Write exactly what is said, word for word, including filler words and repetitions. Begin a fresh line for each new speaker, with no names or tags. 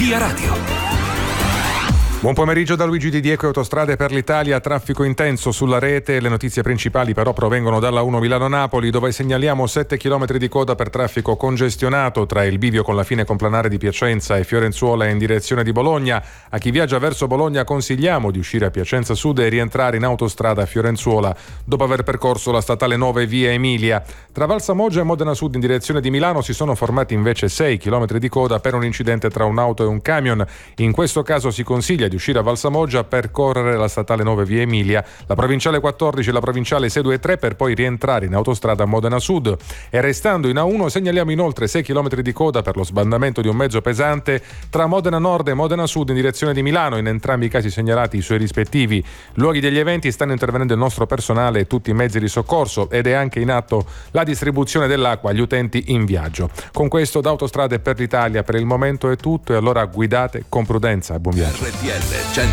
Via Radio.
Buon pomeriggio da Luigi Di Diego. Autostrade per l'Italia, traffico intenso sulla rete. Le notizie principali però provengono dalla uno Milano-Napoli, dove segnaliamo sette chilometri di coda per traffico congestionato tra il bivio con la fine complanare di Piacenza e Fiorenzuola in direzione di Bologna. A chi viaggia verso Bologna consigliamo di uscire a Piacenza Sud e rientrare in autostrada a Fiorenzuola dopo aver percorso la statale nove via Emilia. Tra Valsamoggia e Modena Sud in direzione di Milano si sono formati invece sei chilometri di coda per un incidente tra un'auto e un camion. In questo caso si consiglia di uscire a Valsamoggia, percorrere la statale nove via Emilia, la provinciale quattordici e la provinciale sei due tre per poi rientrare in autostrada a Modena Sud. E restando in A uno segnaliamo inoltre sei chilometri di coda per lo sbandamento di un mezzo pesante tra Modena Nord e Modena Sud in direzione di Milano, in entrambi i casi segnalati i suoi rispettivi luoghi degli eventi. Stanno intervenendo il nostro personale e tutti i mezzi di soccorso ed è anche in atto la distribuzione dell'acqua agli utenti in viaggio. Con questo da Autostrade per l'Italia per il momento è tutto, e allora guidate con prudenza. Buon viaggio.
R T L